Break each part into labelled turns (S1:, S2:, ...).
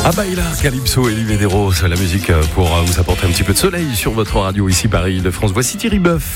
S1: Ah bah il a Calypso et Medeiros, la musique pour vous apporter un petit peu de soleil sur votre radio ici Paris-Île-de-France. Voici Thierry Boeuf.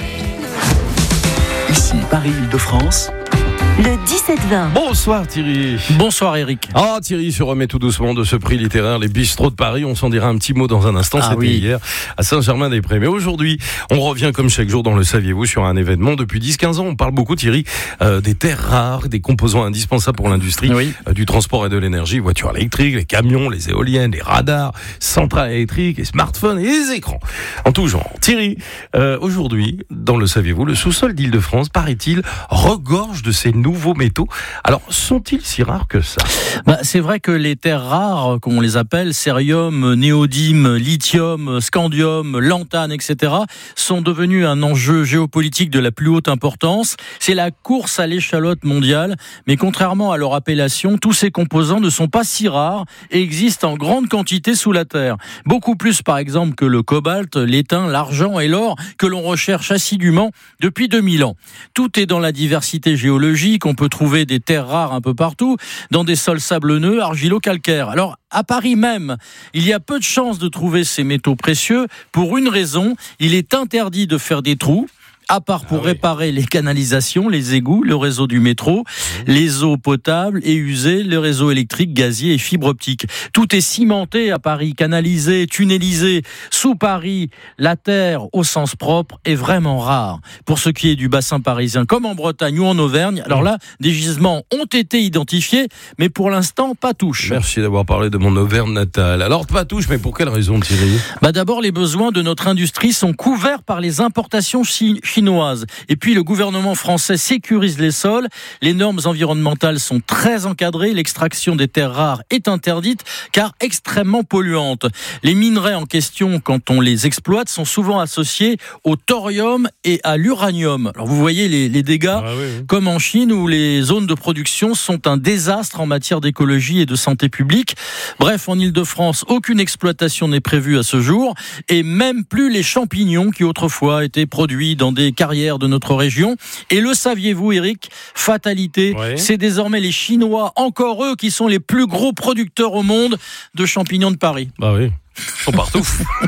S2: Ici Paris-Île-de-France.
S3: Le 17-20.
S1: Bonsoir Thierry.
S4: Bonsoir Eric.
S1: Ah Thierry se remet tout doucement de ce prix littéraire, les bistrots de Paris. On s'en dira un petit mot dans un instant. C'était hier à Saint-Germain-des-Prés. Mais aujourd'hui, on revient comme chaque jour dans le Saviez-vous sur un événement. Depuis 10-15 ans, on parle beaucoup Thierry des terres rares, des composants indispensables pour l'industrie du transport et de l'énergie. Voitures électriques, les camions, les éoliennes, les radars, centrales électriques, les smartphones et les écrans. En tout genre. Thierry, aujourd'hui, dans le Saviez-vous, le sous-sol d'Île-de-France, paraît-il, regorge de ces nouveaux métaux. Alors, sont-ils si rares que ça ?
S4: C'est vrai que les terres rares, comme on les appelle, cérium, néodyme, lithium, scandium, lantane, etc., sont devenus un enjeu géopolitique de la plus haute importance. C'est la course à l'échalote mondiale, mais contrairement à leur appellation, tous ces composants ne sont pas si rares et existent en grande quantité sous la terre. Beaucoup plus, par exemple, que le cobalt, l'étain, l'argent et l'or que l'on recherche assidûment depuis 2000 ans. Tout est dans la diversité géologique. On peut trouver des terres rares un peu partout, dans des sols sablonneux, argilo-calcaires. Alors, à Paris même, il y a peu de chances de trouver ces métaux précieux. Pour une raison, il est interdit de faire des trous, à part pour réparer les canalisations, les égouts, le réseau du métro, les eaux potables et usées, le réseau électrique, gazier et fibre optique. Tout est cimenté à Paris, canalisé, tunnelisé. Sous Paris, la terre, au sens propre, est vraiment rare. Pour ce qui est du bassin parisien, comme en Bretagne ou en Auvergne, alors là, des gisements ont été identifiés, mais pour l'instant, pas touche.
S1: Merci d'avoir parlé de mon Auvergne natale. Alors, pas touche, mais pour quelle raison, Thierry ?
S4: D'abord, les besoins de notre industrie sont couverts par les importations chinoises. Et puis le gouvernement français sécurise les sols, les normes environnementales sont très encadrées, l'extraction des terres rares est interdite car extrêmement polluante. Les minerais en question, quand on les exploite, sont souvent associés au thorium et à l'uranium. Alors vous voyez les dégâts, comme en Chine où les zones de production sont un désastre en matière d'écologie et de santé publique. Bref, en Île-de-France, aucune exploitation n'est prévue à ce jour et même plus les champignons qui autrefois étaient produits dans des carrières de notre région. Et le saviez-vous, Eric, fatalité, c'est désormais les Chinois, encore eux, qui sont les plus gros producteurs au monde de champignons de Paris.
S1: Ils sont partout.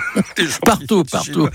S4: partout.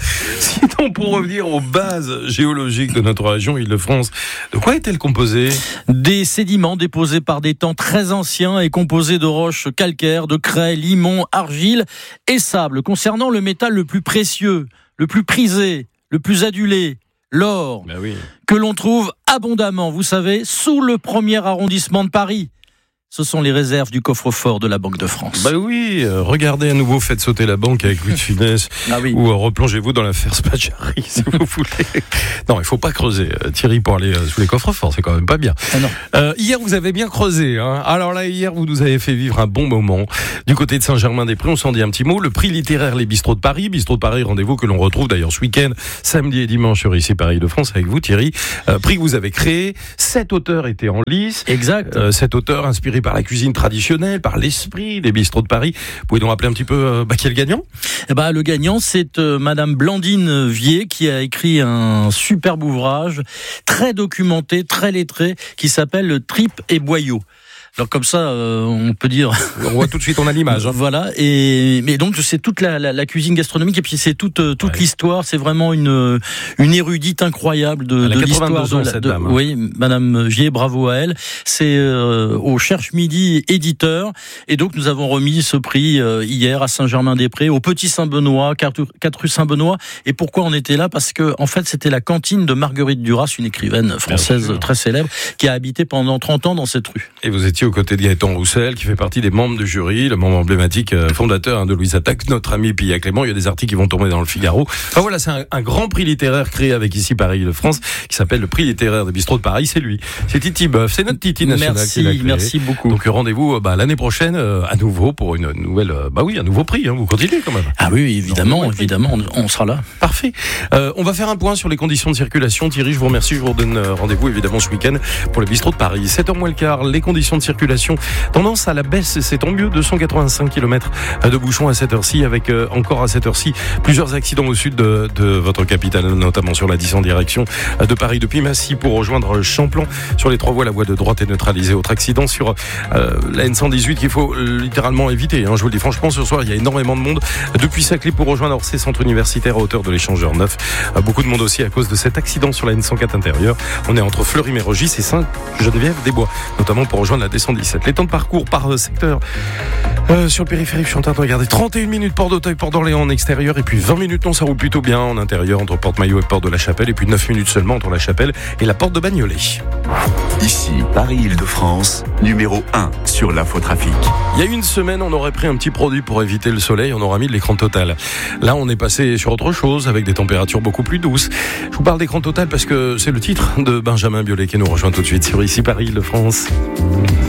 S1: Sinon, pour revenir aux bases géologiques de notre région Île-de-France, de quoi est-elle composée ?
S4: Des sédiments déposés par des temps très anciens et composés de roches calcaires, de craie, limon, argile et sable. Concernant le métal le plus précieux, le plus prisé, le plus adulé, l'or, que l'on trouve abondamment, vous savez, sous le 1er arrondissement de Paris. Ce sont les réserves du coffre-fort de la Banque de France.
S1: Regardez à nouveau, faites sauter la banque avec Louis de Funès, ou replongez-vous dans l'affaire Spaggiari, si vous voulez. Non, il ne faut pas creuser, Thierry, pour aller sous les coffres-forts, c'est quand même pas bien. Hier, vous avez bien creusé. Alors là, hier, vous nous avez fait vivre un bon moment. Du côté de Saint-Germain-des-Prés, on s'en dit un petit mot. Le prix littéraire Les Bistrots de Paris. Bistrots de Paris, rendez-vous que l'on retrouve d'ailleurs ce week-end, samedi et dimanche sur ici Paris-de-France avec vous, Thierry. Prix que vous avez créé. 7 auteurs étaient en lice.
S4: Exact.
S1: 7 auteurs inspirés par la cuisine traditionnelle, par l'esprit des bistrots de Paris. Vous pouvez nous rappeler un petit peu qui est le gagnant ?
S4: Le gagnant, c'est Madame Blandine Vier qui a écrit un superbe ouvrage très documenté, très lettré, qui s'appelle Le Tripes et Boyaux. Alors comme ça, on peut dire...
S1: On voit tout de suite, on a l'image.
S4: Voilà, mais donc c'est toute la cuisine gastronomique et puis c'est toute l'histoire. C'est vraiment une érudite incroyable de l'histoire
S1: cette dame.
S4: Oui, Madame Vier, bravo à elle. C'est au Cherche Midi éditeur et donc nous avons remis ce prix hier à Saint-Germain-des-Prés, au Petit Saint-Benoît, 4 rue Saint-Benoît. Et pourquoi on était là ? Parce que en fait c'était la cantine de Marguerite Duras, une écrivaine française très célèbre, qui a habité pendant 30 ans dans cette rue.
S1: Et vous étiez aux côtés de Gaëtan Roussel, qui fait partie des membres du jury, le membre emblématique fondateur de Louise Attaque, notre ami Pia Clément. Il y a des articles qui vont tomber dans le Figaro. Voilà, c'est un grand prix littéraire créé avec ici Paris-Île-de-France, qui s'appelle le prix littéraire des bistrots de Paris. C'est lui, c'est Titi Boeuf, c'est notre Titi national qui l'a créé.
S4: Merci beaucoup.
S1: Donc rendez-vous l'année prochaine à nouveau pour une nouvelle, un nouveau prix. Vous continuez quand même.
S4: Ah oui, évidemment, on sera là.
S1: Parfait. On va faire un point sur les conditions de circulation. Thierry, je vous remercie. Je vous redonne rendez-vous évidemment ce week-end pour les bistrots de Paris. 7h moins le quart. Les conditions de circulation circulation. Tendance à la baisse, c'est tant mieux. 285 km de bouchons à cette heure-ci, avec encore à cette heure-ci plusieurs accidents au sud de votre capitale, notamment sur la 10 en direction de Paris depuis Massy pour rejoindre Champlain. Sur les 3 voies, la voie de droite est neutralisée. Autre accident sur la N118 qu'il faut littéralement éviter. Je vous le dis franchement, ce soir, il y a énormément de monde depuis Saclay pour rejoindre Orsay, centre universitaire à hauteur de l'échangeur 9. Beaucoup de monde aussi à cause de cet accident sur la N104 intérieure. On est entre Fleury-Mérogis et Sainte-Geneviève-des-Bois, notamment pour rejoindre la D117. Les temps de parcours par secteur sur le périphérique, je suis en train de regarder 31 minutes Port d'Auteuil, Port d'Orléans en extérieur, et puis 20 minutes, non, ça roule plutôt bien en intérieur entre Porte-Maillot et Porte de la Chapelle, et puis 9 minutes seulement entre la Chapelle et la Porte de Bagnolet.
S2: Ici, Paris-Île-de-France, numéro 1 sur l'infotrafic.
S1: Il y a une semaine, on aurait pris un petit produit pour éviter le soleil, on aura mis de l'écran total. Là, on est passé sur autre chose, avec des températures beaucoup plus douces. Je vous parle d'écran total parce que c'est le titre de Benjamin Biolay qui nous rejoint tout de suite sur Ici Paris-Île-de-France.